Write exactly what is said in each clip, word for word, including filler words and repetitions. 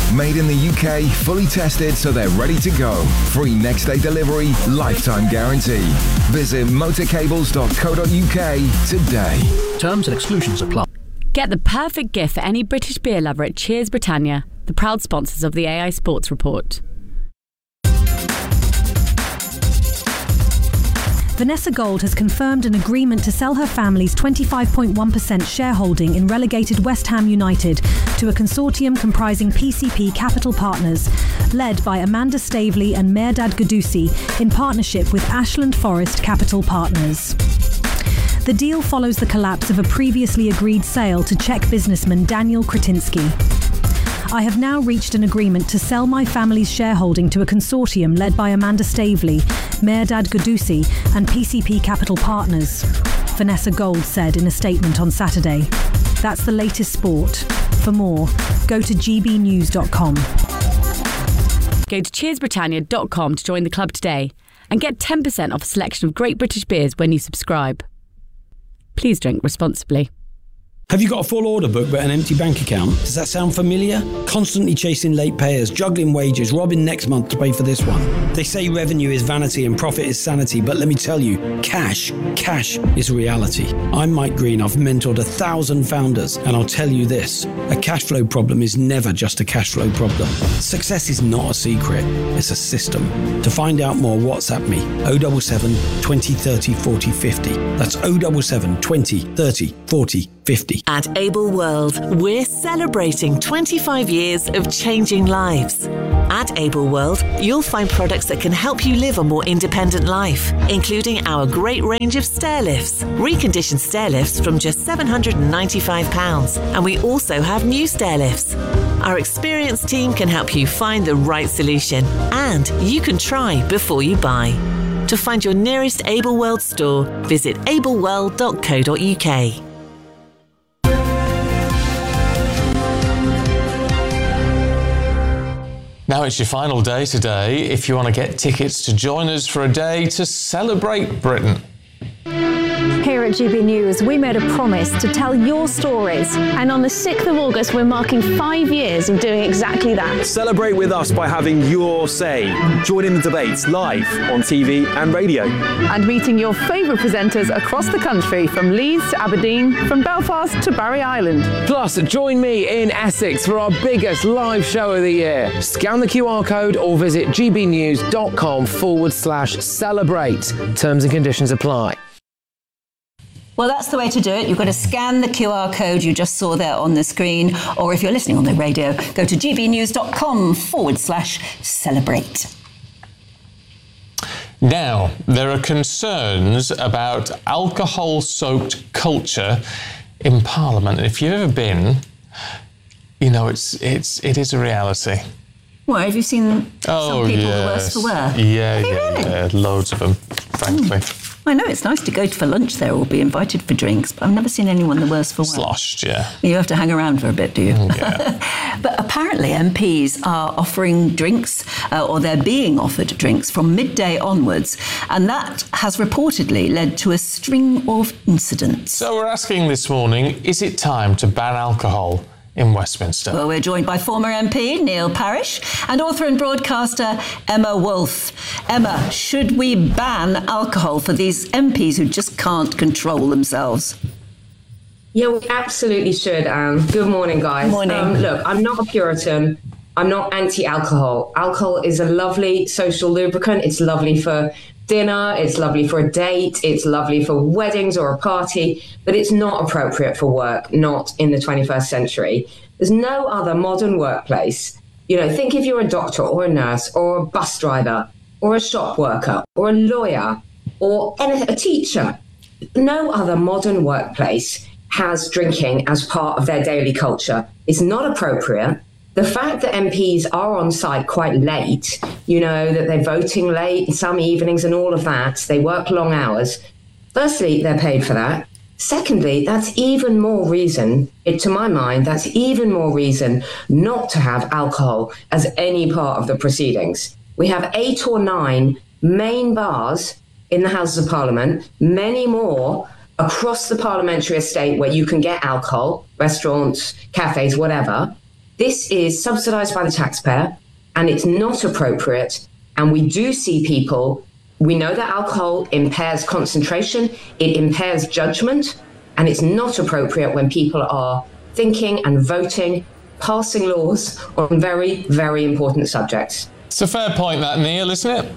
Made in the U K, fully tested so they're ready to go. Free next day delivery, lifetime guarantee. Visit motorcables dot co dot uk today. Terms and exclusions apply. Get the perfect gift for any British beer lover at Cheers Britannia, the proud sponsors of the A I Sports Report. Vanessa Gold has confirmed an agreement to sell her family's twenty-five point one percent shareholding in relegated West Ham United to a consortium comprising P C P Capital Partners, led by Amanda Staveley and Mehrdad Ghoddousi in partnership with Ashland Forest Capital Partners. The deal follows the collapse of a previously agreed sale to Czech businessman Daniel Kretinsky. I have now reached an agreement to sell my family's shareholding to a consortium led by Amanda Staveley, Mehrdad Ghoddousi and P C P Capital Partners, Vanessa Gold said in a statement on Saturday. That's the latest sport. For more, go to g b news dot com. Go to cheers britannia dot com to join the club today and get ten percent off a selection of great British beers when you subscribe. Please drink responsibly. Have you got a full order book but an empty bank account? Does that sound familiar? Constantly chasing late payers, juggling wages, robbing next month to pay for this one. They say revenue is vanity and profit is sanity, but let me tell you, cash, cash is reality. I'm Mike Green. I've mentored a thousand founders, and I'll tell you this, a cash flow problem is never just a cash flow problem. Success is not a secret, it's a system. To find out more, WhatsApp me, oh seven seven, twenty, thirty, forty, fifty. That's oh seven seven, twenty, thirty, forty, fifty. At Able World, we're celebrating twenty-five years of changing lives. At Able World, you'll find products that can help you live a more independent life, including our great range of stair lifts, reconditioned stair lifts from just seven hundred ninety-five pounds. And we also have new stair lifts. Our experienced team can help you find the right solution, and you can try before you buy. To find your nearest Able World store, visit able world dot co dot uk. Now it's your final day today if you want to get tickets to join us for a day to celebrate Britain. Here at G B News, we made a promise to tell your stories. And on the sixth of August, we're marking five years of doing exactly that. Celebrate with us by having your say. Join in the debates live on T V and radio. And meeting your favourite presenters across the country, from Leeds to Aberdeen, from Belfast to Barry Island. Plus, join me in Essex for our biggest live show of the year. Scan the Q R code or visit gbnews.com forward slash celebrate. Terms and conditions apply. Well, that's the way to do it. You've got to scan the Q R code you just saw there on the screen, or if you're listening on the radio, go to gbnews.com forward slash celebrate. Now, there are concerns about alcohol-soaked culture in Parliament. If you've ever been, you know, it's it's it is a reality. Well, have you seen oh, some people yes. the worse for wear? Yeah, have you yeah, really? yeah, loads of them, frankly. Mm. I know it's nice to go for lunch there or be invited for drinks, but I've never seen anyone the worse for wear. Sloshed, yeah. You have to hang around for a bit, do you? Yeah. But apparently M Ps are offering drinks, uh, or they're being offered drinks from midday onwards, and that has reportedly led to a string of incidents. So we're asking this morning, is it time to ban alcohol in Westminster? Well, we're joined by former M P Neil Parish and author and broadcaster Emma Wolfe. Emma, should we ban alcohol for these M Ps who just can't control themselves? Yeah, we absolutely should, Anne. Good morning, guys. Morning. Um, look, I'm not a Puritan. I'm not anti-alcohol. Alcohol is a lovely social lubricant. It's lovely for dinner, it's lovely for a date, it's lovely for weddings or a party, but it's not appropriate for work, not in the twenty-first century. There's no other modern workplace. You know, think if you're a doctor or a nurse or a bus driver or a shop worker or a lawyer or a teacher. No other modern workplace has drinking as part of their daily culture. It's not appropriate. The fact that M Ps are on site quite late, you know, that they're voting late, some evenings and all of that, they work long hours. Firstly, they're paid for that. Secondly, that's even more reason, it, to my mind, that's even more reason not to have alcohol as any part of the proceedings. We have eight or nine main bars in the Houses of Parliament, many more across the parliamentary estate where you can get alcohol, restaurants, cafes, whatever. This is subsidised by the taxpayer, and it's not appropriate. And we do see people, we know that alcohol impairs concentration, it impairs judgment, and it's not appropriate when people are thinking and voting, passing laws on very, very important subjects. It's a fair point, that, Neil, isn't it?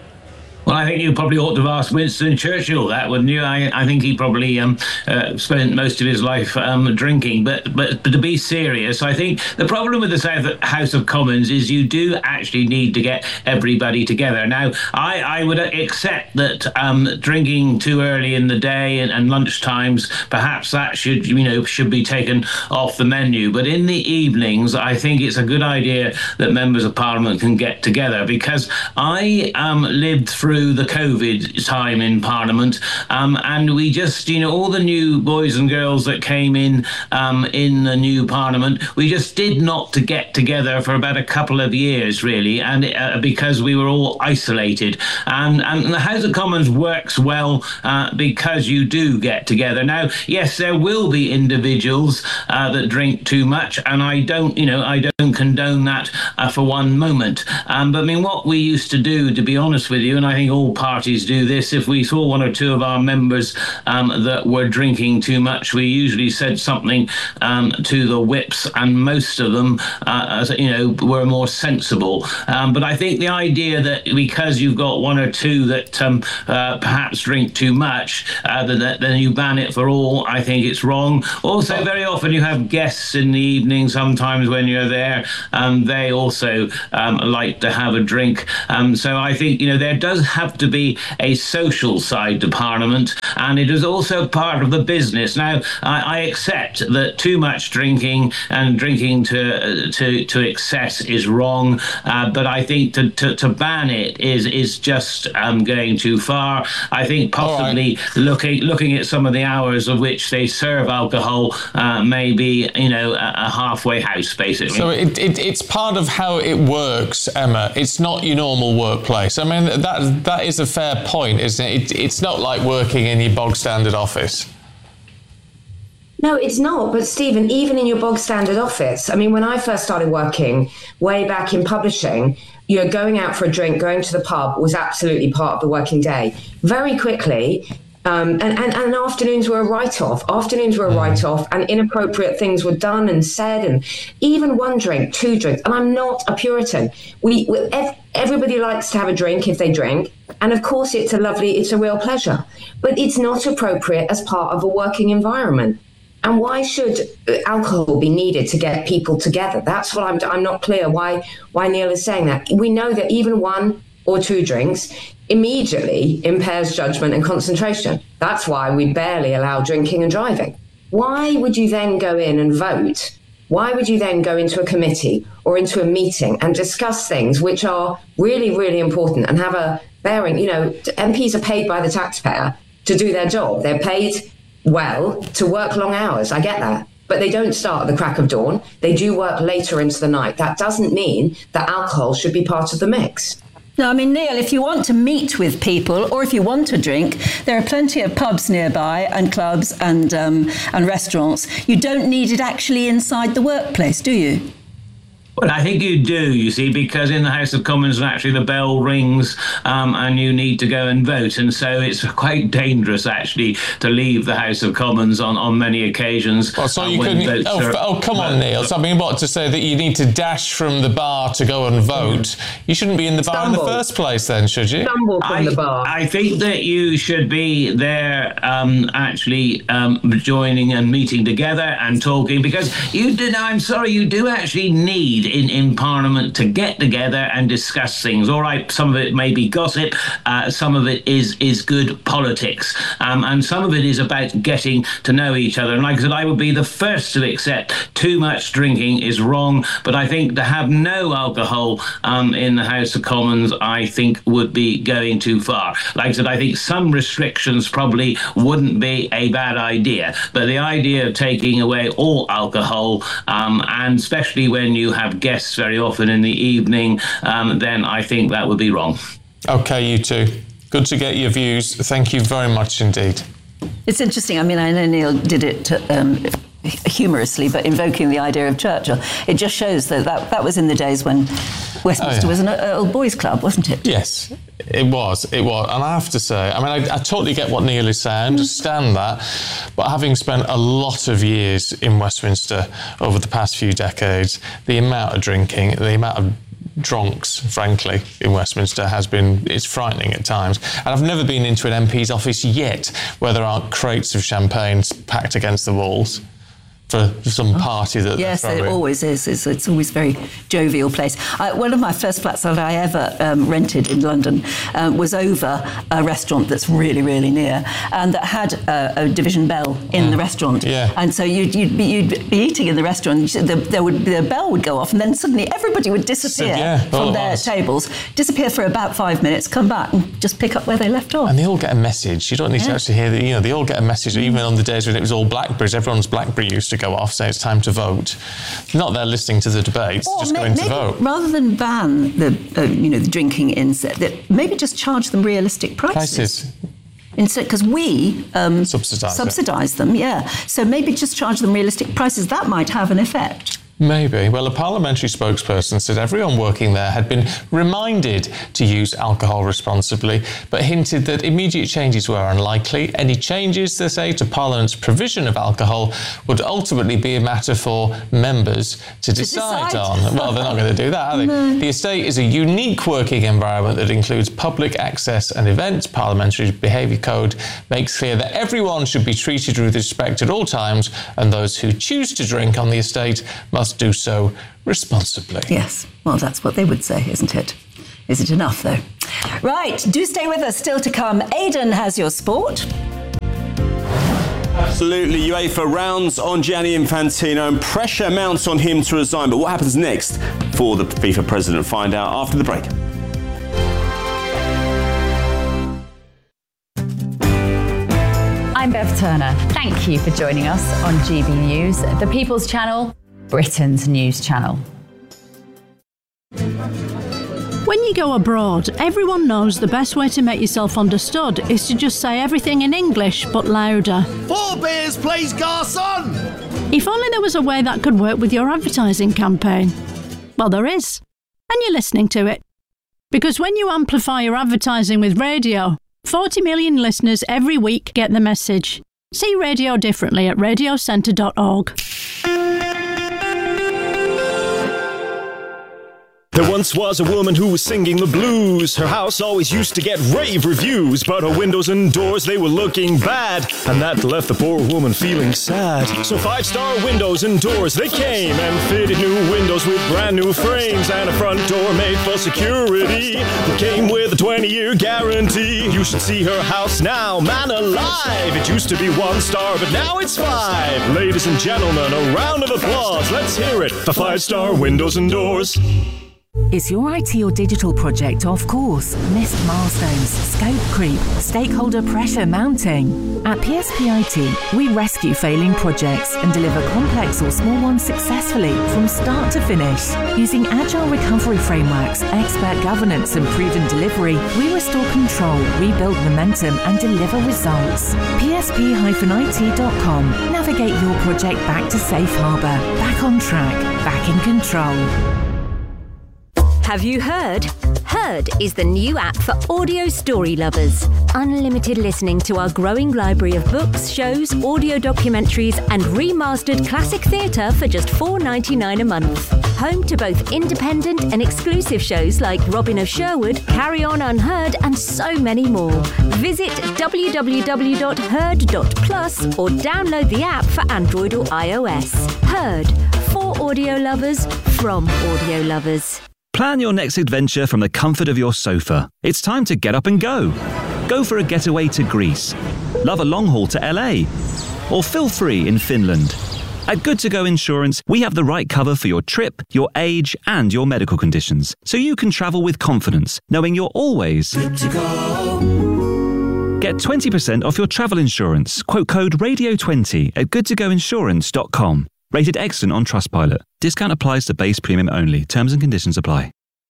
Well, I think you probably ought to have asked Winston Churchill that, wouldn't you? I, I think he probably um, uh, spent most of his life um, drinking. But, but but to be serious, I think the problem with the South House of Commons is you do actually need to get everybody together. Now, I, I would accept that um, drinking too early in the day and, and lunch times, perhaps that should you know should be taken off the menu. But in the evenings, I think it's a good idea that members of Parliament can get together, because I um, lived through the COVID time in Parliament, um, and we just, you know, all the new boys and girls that came in um, in the new Parliament, we just did not to get together for about a couple of years, really, and uh, because we were all isolated. And, and the House of Commons works well uh, because you do get together. Now, yes, there will be individuals uh, that drink too much, and I don't, you know, I don't condone that uh, for one moment. Um, but I mean, what we used to do, to be honest with you, and I think all parties do this, if we saw one or two of our members um, that were drinking too much, we usually said something um, to the whips, and most of them, uh, you know, were more sensible. Um, but I think the idea that because you've got one or two that um, uh, perhaps drink too much, uh, that then you ban it for all, I think it's wrong. Also, very often you have guests in the evening, sometimes when you're there, um, they also um, like to have a drink. Um, so I think, you know, there does have to be a social side to Parliament, and it is also part of the business. Now, I, I accept that too much drinking and drinking to to, to excess is wrong, uh, but I think to, to, to ban it is is just um, going too far. I think possibly right. looking looking at some of the hours of which they serve alcohol uh, may be, you know, a, a halfway house, basically. So it, it, it's part of how it works, Emma. It's not your normal workplace. I mean, that that is a fair point, isn't it? it? It's not like working in your bog standard office. No, it's not. But Stephen, even in your bog standard office, I mean, when I first started working way back in publishing, you know, going out for a drink, going to the pub was absolutely part of the working day. Very quickly, um, and, and, and afternoons were a write-off. Afternoons were a write-off, and inappropriate things were done and said, and even one drink, two drinks. And I'm not a Puritan. We, we everybody likes to have a drink if they drink. And of course, it's a lovely, it's a real pleasure. But it's not appropriate as part of a working environment. And why should alcohol be needed to get people together? That's what I'm, I'm not clear why, why Neil is saying that. We know that even one or two drinks immediately impairs judgment and concentration. That's why we barely allow drinking and driving. Why would you then go in and vote? Why would you then go into a committee or into a meeting and discuss things which are really, really important and have a bearing? You know, M Ps are paid by the taxpayer to do their job. They're paid well to work long hours. I get that. But they don't start at the crack of dawn. They do work later into the night. That doesn't mean that alcohol should be part of the mix. No, I mean, Neil, if you want to meet with people or if you want to drink, there are plenty of pubs nearby and clubs and um, and restaurants. You don't need it actually inside the workplace, do you? Well, I think you do, you see, because in the House of Commons, actually, the bell rings um, and you need to go and vote. And so it's quite dangerous, actually, to leave the House of Commons on, on many occasions. Well, so you couldn't... Oh, are, oh, come on, Neil. So, I mean, what, to say that you need to dash from the bar to go and vote? You shouldn't be in the bar Stumble. in the first place, then, should you? Stumble from I, the bar. I think that you should be there um, actually um, joining and meeting together and talking, because you do, I'm sorry, you do actually need In, in Parliament to get together and discuss things. All right, some of it may be gossip, uh, some of it is is good politics, um, and some of it is about getting to know each other. And like I said, I would be the first to accept too much drinking is wrong, but I think to have no alcohol um, in the House of Commons, I think would be going too far. Like I said, I think some restrictions probably wouldn't be a bad idea, but the idea of taking away all alcohol, um, and especially when you have guests very often in the evening, um, then I think that would be wrong. OK, you two. Good to get your views. Thank you very much indeed. It's interesting. I mean, I know Neil did it um, humorously, but invoking the idea of Churchill. It just shows that that, that was in the days when Westminster oh, yeah. was an uh, old boys' club, wasn't it? Yes, it was. It was. And I have to say, I mean, I, I totally get what Neil is saying. I understand that. But having spent a lot of years in Westminster over the past few decades, the amount of drinking, the amount of drunks, frankly, in Westminster has been, it's frightening at times. And I've never been into an M P's office yet where there aren't crates of champagne packed against the walls for some party that yes, it always is. It's, it's always a very jovial place. I, one of my first flats that I ever um, rented in London um, was over a restaurant that's really, really near, and that had a, a division bell in mm. the restaurant. Yeah. And so you'd, you'd, be, you'd be eating in the restaurant, the, there would the bell would go off, and then suddenly everybody would disappear so, yeah, from their tables, disappear for about five minutes, come back and just pick up where they left off. And they all get a message. You don't need yeah. to actually hear that. You know, they all get a message. Even on the days when it was all Blackberries, everyone's Blackberry used to go off, saying it's time to vote. Not there listening to the debates, or just may, going to vote. Rather than ban the, uh, you know, the drinking inset, that maybe just charge them realistic prices. Prices. Instead, because we um, subsidise subsidise them, yeah. So maybe just charge them realistic prices. That might have an effect. Maybe. Well, a parliamentary spokesperson said everyone working there had been reminded to use alcohol responsibly, but hinted that immediate changes were unlikely. Any changes, they say, to Parliament's provision of alcohol would ultimately be a matter for members to, to decide, decide on. Well, they're not going to do that, are they? No. The estate is a unique working environment that includes public access and events. Parliamentary Behaviour Code makes clear that everyone should be treated with respect at all times, and those who choose to drink on the estate must do so responsibly. Yes, well, that's what they would say, isn't it? Is it enough, though? Right, do stay with us. Still to come, Aidan has your sport. Absolutely. UEFA rounds on Gianni Infantino and pressure mounts on him to resign. But what happens next for the FIFA president? Find out after the break. I'm Bev Turner. Thank you for joining us on G B News, the People's Channel, Britain's news channel. When you go abroad, everyone knows the best way to make yourself understood is to just say everything in English, but louder. Four beers, please, garçon! If only there was a way that could work with your advertising campaign. Well, there is. And you're listening to it. Because when you amplify your advertising with radio, forty million listeners every week get the message. See radio differently at radio centre dot org. There once was a woman who was singing the blues. Her house always used to get rave reviews, but her windows and doors, they were looking bad, and that left the poor woman feeling sad. So five-star windows and doors, they came and fitted new windows with brand new frames and a front door made for security. It came with a twenty-year guarantee. You should see her house now, man alive. It used to be one star, but now it's five. Ladies and gentlemen, a round of applause. Let's hear it for five-star windows and doors. Is your I T or digital project off course? Missed milestones, scope creep, stakeholder pressure mounting? At P S P I T, we rescue failing projects and deliver complex or small ones successfully from start to finish. Using agile recovery frameworks, expert governance and proven delivery, we restore control, rebuild momentum and deliver results. P S P I T dot com. Navigate your project back to safe harbour, back on track, back in control. Have you heard? Heard is the new app for audio story lovers. Unlimited listening to our growing library of books, shows, audio documentaries and remastered classic theatre for just four dollars ninety-nine a month. Home to both independent and exclusive shows like Robin of Sherwood, Carry On Unheard and so many more. Visit w w w dot heard dot plus or download the app for Android or iOS. Heard, for audio lovers, from audio lovers. Plan your next adventure from the comfort of your sofa. It's time to get up and go. Go for a getaway to Greece. Love a long haul to L A. Or feel free in Finland. At Good To Go Insurance, we have the right cover for your trip, your age, and your medical conditions, so you can travel with confidence, knowing you're always good to go. Get twenty percent off your travel insurance. Quote code radio twenty at good to go insurance dot com. Rated excellent on Trustpilot. Discount applies to base premium only. Terms and conditions apply.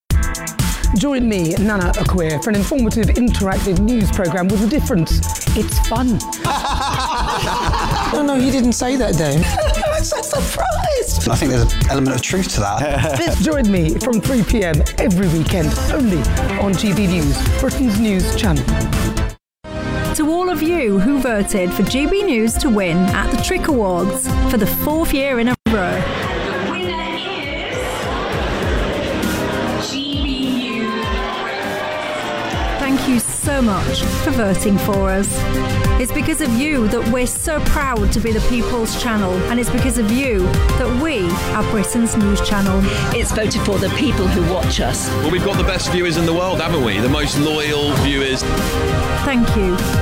Join me, Nana Akua, for an informative, interactive news programme with a difference. It's fun. No, no, he didn't say that, Dave. surprised. I think there's an element of truth to that. Join me from three p.m. every weekend, only on G B News, Britain's news channel. To all of you who voted for G B News to win at the Trick Awards for the fourth year in a row. The winner is G B News. Thank you so much for voting for us. It's because of you that we're so proud to be the People's Channel, and it's because of you that we are Britain's news channel. It's voted for the people who watch us. Well, we've got the best viewers in the world, haven't we? The most loyal viewers. Thank you